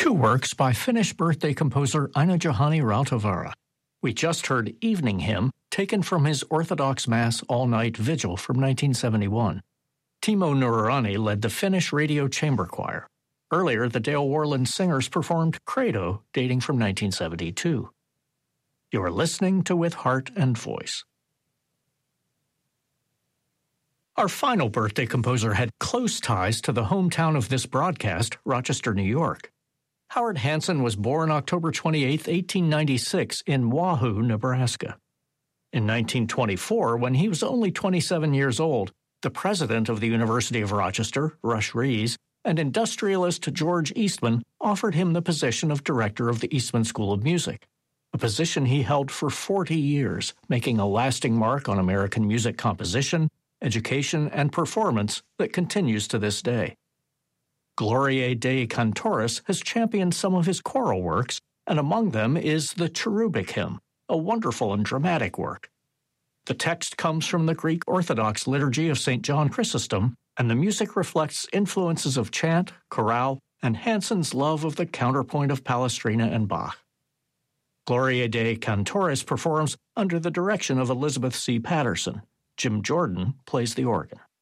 two works by Finnish birthday composer Aino-Juhani Rautavaara. We just heard Evening Hymn, taken from his Orthodox Mass all-night vigil from 1971. Timo Nuorani led the Finnish Radio Chamber Choir. Earlier, the Dale Worland Singers performed Credo, dating from 1972. You are listening to With Heart and Voice. Our final birthday composer had close ties to the hometown of this broadcast, Rochester, New York. Howard Hanson was born October 28, 1896, in Wahoo, Nebraska. In 1924, when he was only 27 years old, the president of the University of Rochester, Rush Rhys, and industrialist George Eastman offered him the position of director of the Eastman School of Music, a position he held for 40 years, making a lasting mark on American music composition, education, and performance that continues to this day. Gloriae Dei Cantoris has championed some of his choral works, and among them is the Cherubic Hymn, a wonderful and dramatic work. The text comes from the Greek Orthodox liturgy of St. John Chrysostom, and the music reflects influences of chant, chorale, and Hanson's love of the counterpoint of Palestrina and Bach. Gloriae Dei Cantoris performs under the direction of Elizabeth C. Patterson. Jim Jordan plays the organ.